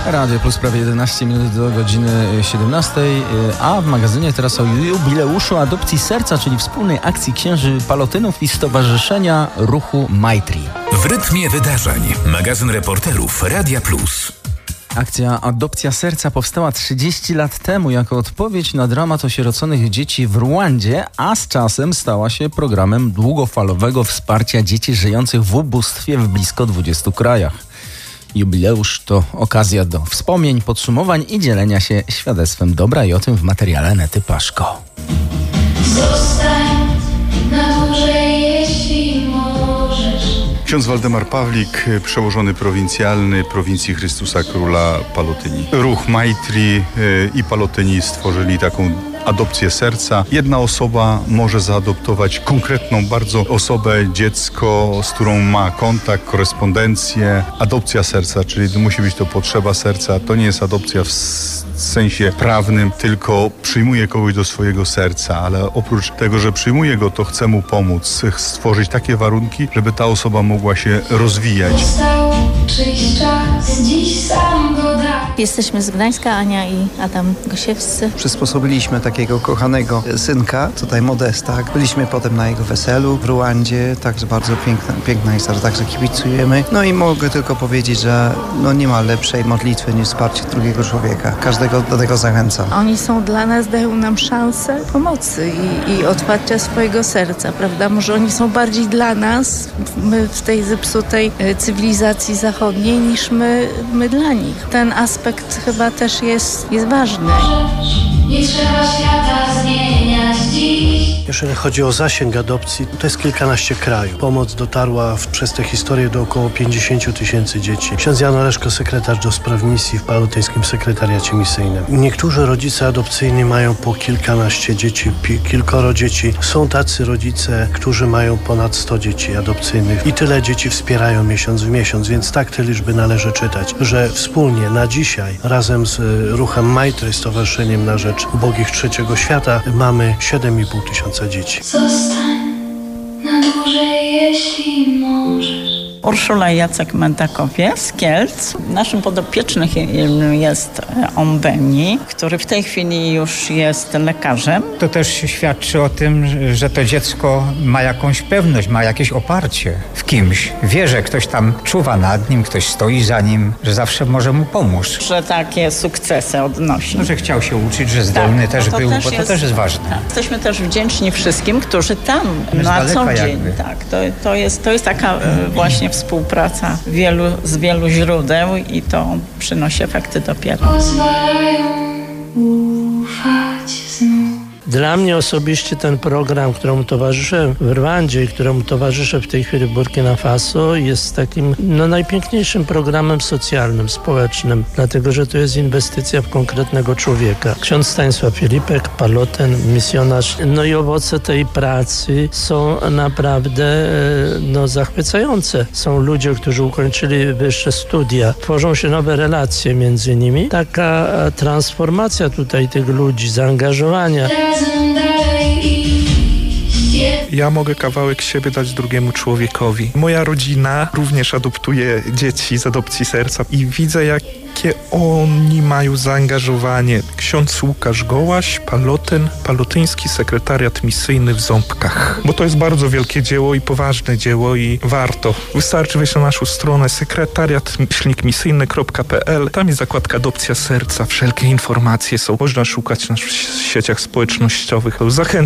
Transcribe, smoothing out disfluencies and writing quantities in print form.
Radio Plus, prawie 11 minut do godziny 17, a w magazynie teraz o jubileuszu adopcji serca, czyli wspólnej akcji księży Palotynów i Stowarzyszenia Ruchu Maitri. W rytmie wydarzeń. Magazyn reporterów Radia Plus. Akcja Adopcja Serca powstała 30 lat temu jako odpowiedź na dramat osieroconych dzieci w Rwandzie, a z czasem stała się programem długofalowego wsparcia dzieci żyjących w ubóstwie w blisko 20 krajach. Jubileusz to okazja do wspomnień, podsumowań i dzielenia się świadectwem dobra, i o tym w materiale Anety Paszko. Zostań na dłużej, jeśli możesz. Ksiądz Waldemar Pawlik, przełożony prowincjalny prowincji Chrystusa Króla Palotyni. Ruch Maitri i Palotyni stworzyli taką adopcję serca. Jedna osoba może zaadoptować konkretną bardzo osobę, dziecko, z którą ma kontakt, korespondencję. Adopcja serca, czyli musi być to potrzeba serca. To nie jest adopcja w sensie prawnym, tylko przyjmuje kogoś do swojego serca, ale oprócz tego, że przyjmuje go, to chce mu pomóc, stworzyć takie warunki, żeby ta osoba mogła się rozwijać. Został przyjść czas, dziś sam go da. Jesteśmy z Gdańska, Ania i Adam Gosiewscy. Przysposobiliśmy takiego kochanego synka, tutaj Modesta. Byliśmy potem na jego weselu w Rwandzie, także bardzo piękna historia, także kibicujemy. No i mogę tylko powiedzieć, że nie ma lepszej modlitwy niż wsparcie drugiego człowieka. Każdego do tego zachęcam. Oni są dla nas, dają nam szansę pomocy i otwarcia swojego serca, prawda? Może oni są bardziej dla nas, my w tej zepsutej cywilizacji zachodniej, niż my dla nich. Ten aspekt chyba też jest ważny. Nie trzeba świata zmieniać dziś. Jeżeli chodzi o zasięg adopcji, to jest kilkanaście krajów. Pomoc dotarła przez tę historię do około 50 000 dzieci. Ksiądz Jan Oleszko, sekretarz do spraw misji w Palotyńskim Sekretariacie Misyjnym. Niektórzy rodzice adopcyjni mają po kilkanaście dzieci, kilkoro dzieci. Są tacy rodzice, którzy mają ponad 100 dzieci adopcyjnych i tyle dzieci wspierają miesiąc w miesiąc, więc tak te liczby należy czytać, że wspólnie na dzisiaj razem z ruchem Maitri, Stowarzyszeniem na Rzecz Ubogich Trzeciego Świata, mamy 7,5 tysiąca dzieci. Zostań na dłużej, jeśli możesz. Urszula i Jacek Mendakowie z Kielc. Naszym podopiecznym jest Ombeni, który w tej chwili już jest lekarzem. To też świadczy o tym, że to dziecko ma jakąś pewność, ma jakieś oparcie w kimś. Wie, że ktoś tam czuwa nad nim, ktoś stoi za nim, że zawsze może mu pomóc. Że takie sukcesy odnosi. No, że chciał się uczyć, że zdolny też był, bo to też jest ważne. Tak. Jesteśmy też wdzięczni wszystkim, którzy tam na co dzień. Tak, to jest taka właśnie współpraca z wielu źródeł i to przynosi efekty dopiero. Pozwalają ufać znów. Dla mnie osobiście ten program, któremu towarzyszę w Rwandzie i któremu towarzyszę w tej chwili w Burkina Faso, jest takim najpiękniejszym programem socjalnym, społecznym, dlatego że to jest inwestycja w konkretnego człowieka. Ksiądz Stanisław Filipek, Palotyn, misjonarz. I owoce tej pracy są naprawdę zachwycające. Są ludzie, którzy ukończyli wyższe studia, tworzą się nowe relacje między nimi. Taka transformacja tutaj tych ludzi, zaangażowania. Ja mogę kawałek siebie dać drugiemu człowiekowi. Moja rodzina również adoptuje dzieci z adopcji serca i widzę, jakie oni mają zaangażowanie. Ksiądz Łukasz Gołaś, Palotyn, Palotyński Sekretariat Misyjny w Ząbkach. Bo to jest bardzo wielkie dzieło i poważne dzieło i warto. Wystarczy wejść na naszą stronę sekretariat-misyjny.pl. Tam jest zakładka Adopcja Serca. Wszelkie informacje są. Można szukać na sieciach społecznościowych. Zachęcam